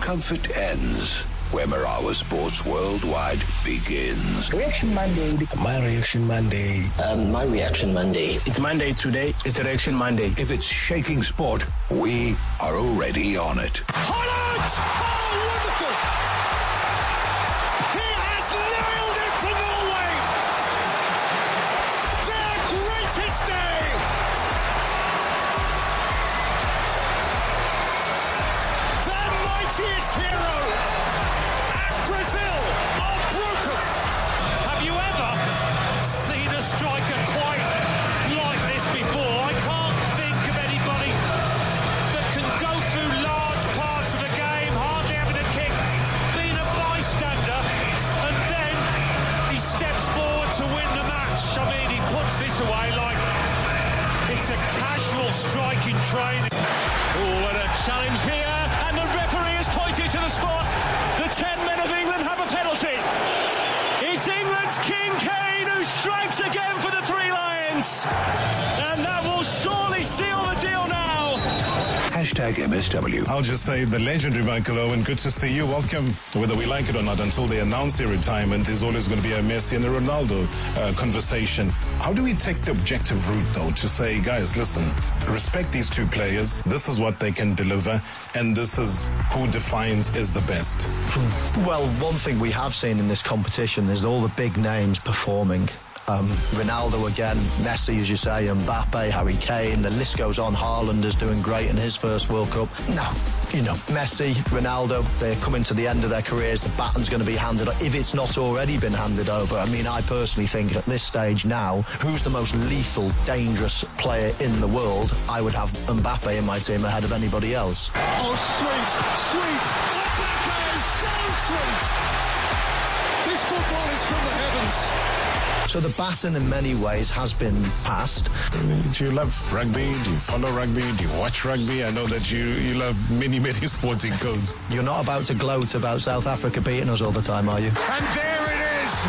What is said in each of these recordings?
comfort ends, where Marawa Sports Worldwide begins. Reaction Monday. My Reaction Monday. My Reaction Monday. It's Monday today. It's Reaction Monday. If it's shaking sport, we are already on it. Holland! Oh, wonderful! He has nailed it for Norway! Their greatest day! Their mightiest hero! And Brazil are broken! Have you ever seen a striker quite like this before? I can't think of anybody that can go through large parts of a game, hardly having a kick, being a bystander, and then he steps forward to win the match. I mean, he puts this away like it's a casual strike in training. Oh, and a challenge here, and the referee has pointed to the spot. The 10 men of England have a penalty. It's England's King Kane who strikes again for the Three Lions. And that will surely seal the deal now. Hashtag MSW. I'll just say the legendary Michael Owen, good to see you. Welcome. Whether we like it or not, until they announce their retirement, there's always going to be a Messi and a Ronaldo conversation. How do we take the objective route, though, to say, guys, listen, respect these two players. This is what they can deliver, and this is who defines is the best. Well, one thing we have seen in this competition is all the big names performing. Ronaldo again, Messi, as you say, Mbappe, Harry Kane, the list goes on. Haaland is doing great in his first World Cup. Now, you know, Messi, Ronaldo, they're coming to the end of their careers. The baton's going to be handed, if it's not already been handed over. I mean, I personally think at this stage now, who's the most lethal, dangerous player in the world? I would have Mbappe in my team ahead of anybody else. Oh, sweet, sweet! Mbappe is so sweet! This football is from the heavens. So the baton in many ways has been passed. Do you love rugby? Do you follow rugby? Do you watch rugby? I know that you love many, many sporting codes. You're not about to gloat about South Africa beating us all the time, are you? And there it is!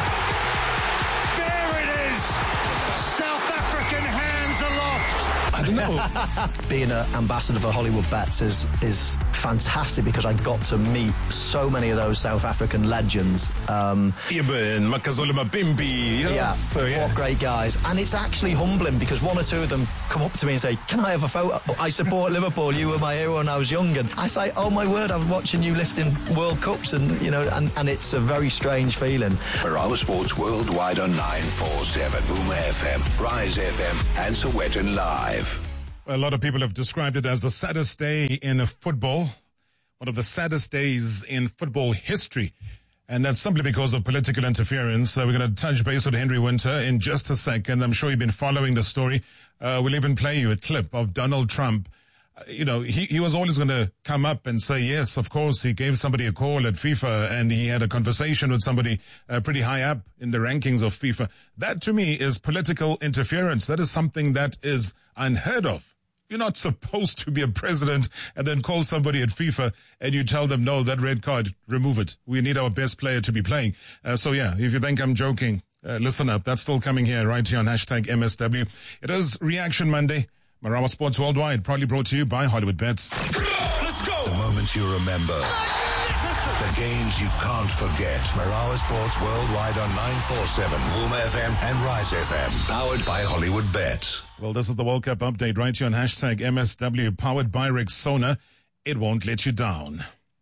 There it is! South African hands aloft! I don't know. Being an ambassador for Hollywood Bets is fantastic because I got to meet so many of those South African legends. Ibn, Makazole Mapimpi. Yeah, So, yeah. What great guys. And it's actually humbling because one or two of them come up to me and say, can I have a photo? I support Liverpool. You were my hero when I was young. And I say, oh my word, I'm watching you lifting World Cups. And, you know, and it's a very strange feeling. Marawa Sports Worldwide on 947, Boomer FM, Rise FM, and Sowetan Live. A lot of people have described it as the saddest day in football, one of the saddest days in football history. And that's simply because of political interference. We're going to touch base with Henry Winter in just a second. I'm sure you've been following the story. We'll even play you a clip of Donald Trump. He was always going to come up and say, yes, of course, he gave somebody a call at FIFA and he had a conversation with somebody pretty high up in the rankings of FIFA. That, to me, is political interference. That is something that is unheard of. You're not supposed to be a president and then call somebody at FIFA and you tell them, no, that red card, remove it. We need our best player to be playing. So, yeah, if you think I'm joking, listen up. That's still coming here, right here on hashtag MSW. It is Reaction Monday. Marawa Sports Worldwide, proudly brought to you by Hollywood Bets. Let's go! The moments you remember. The games you can't forget. Marawa Sports Worldwide on 947, Boomer FM and Rise FM. Powered by Hollywood Bets. Well, this is the World Cup update right here on hashtag MSW, powered by Rexona. It won't let you down.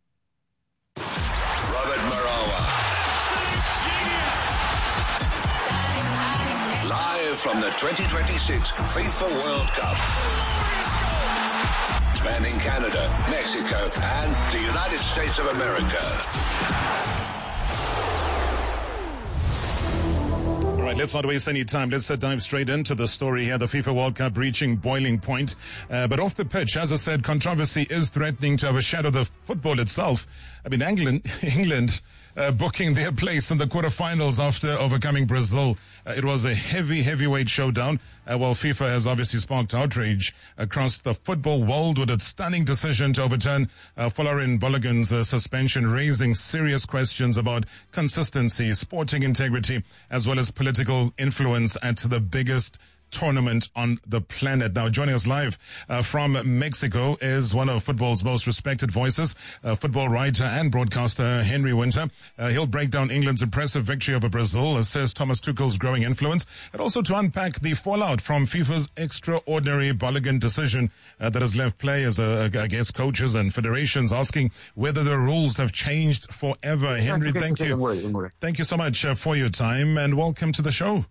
Robert Marawa. Live from the 2026 FIFA World Cup. Spanning Canada, Mexico, and the United States of America. All right, let's not waste any time. Let's dive straight into the story here. The FIFA World Cup reaching boiling point. But off the pitch, as I said, controversy is threatening to overshadow the football itself. I mean, England booking their place in the quarterfinals after overcoming Brazil. It was a heavyweight showdown. While FIFA has obviously sparked outrage across the football world with its stunning decision to overturn Folarin Balogun's suspension, raising serious questions about consistency, sporting integrity, as well as political influence at the biggest tournament on the planet. Now, joining us live from Mexico is one of football's most respected voices, football writer and broadcaster Henry Winter. He'll break down England's impressive victory over Brazil, assess Thomas Tuchel's growing influence, and also to unpack the fallout from FIFA's extraordinary Balogun decision that has left players, coaches and federations asking whether the rules have changed forever. Henry, thank you. Thank you so much for your time and welcome to the show.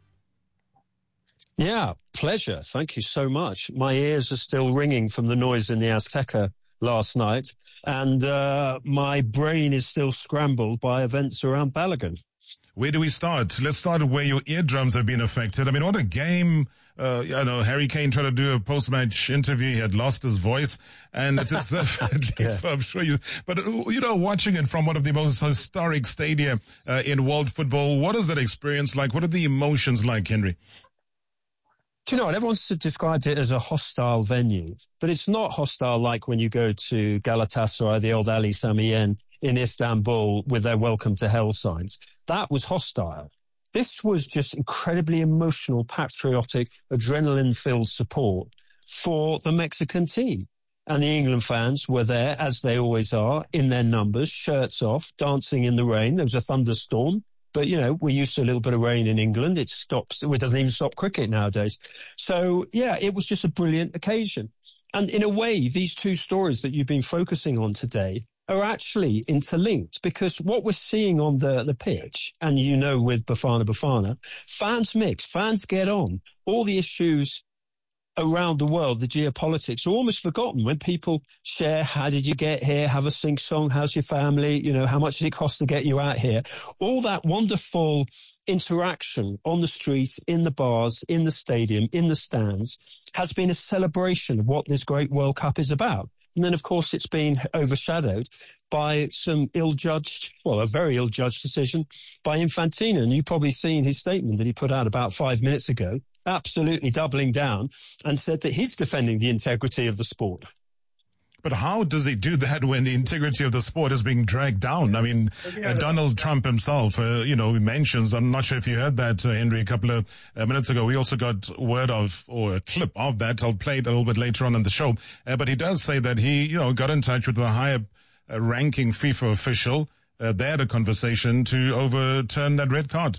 Yeah, pleasure. Thank you so much. My ears are still ringing from the noise in the Azteca last night, and my brain is still scrambled by events around Balogun. Where do we start? Let's start where your eardrums have been affected. I mean, what a game. Harry Kane tried to do a post-match interview. He had lost his voice, and it is so I'm sure watching it from one of the most historic stadia in world football, what is that experience like? What are the emotions like, Henry? Do you know what? Everyone's described it as a hostile venue, but it's not hostile like when you go to Galatasaray, the old Ali Sami Yen in Istanbul with their welcome to hell signs. That was hostile. This was just incredibly emotional, patriotic, adrenaline-filled support for the Mexican team. And the England fans were there, as they always are, in their numbers, shirts off, dancing in the rain. There was a thunderstorm. But, we're used to a little bit of rain in England. It doesn't even stop cricket nowadays. So, yeah, it was just a brilliant occasion. And in a way, these two stories that you've been focusing on today are actually interlinked, because what we're seeing on the pitch, and with Bafana, fans mix, fans get on. All the issues around the world, the geopolitics, are almost forgotten when people share, how did you get here, have a sing-song, how's your family, how much does it cost to get you out here? All that wonderful interaction on the streets, in the bars, in the stadium, in the stands, has been a celebration of what this great World Cup is about. And then, of course, it's been overshadowed by some a very ill-judged decision by Infantino. And you've probably seen his statement that he put out about 5 minutes ago, absolutely doubling down, and said that he's defending the integrity of the sport. But how does he do that when the integrity of the sport is being dragged down? I mean, Donald Trump himself, mentions, I'm not sure if you heard that, Henry, a couple of minutes ago. We also got word of, or a clip of that. I'll play it a little bit later on in the show. But he does say that he, got in touch with a higher ranking FIFA official. They had a conversation to overturn that red card.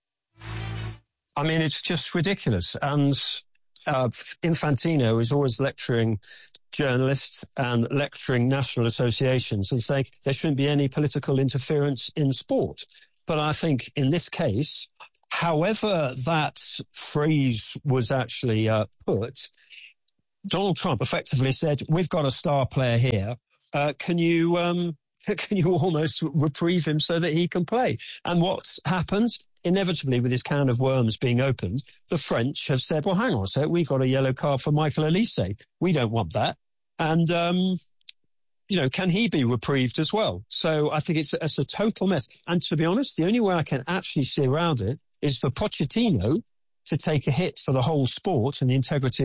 I mean, it's just ridiculous. And Infantino is always lecturing journalists and lecturing national associations and saying there shouldn't be any political interference in sport. But I think in this case, however that phrase was actually put, Donald Trump effectively said, we've got a star player here. Can you almost reprieve him so that he can play? And what's happened? Inevitably, with this can of worms being opened, the French have said, well, hang on a sec, we've got a yellow card for Michael Olise. We don't want that. And, can he be reprieved as well? So I think it's a total mess. And to be honest, the only way I can actually see around it is for Pochettino to take a hit for the whole sport and the integrity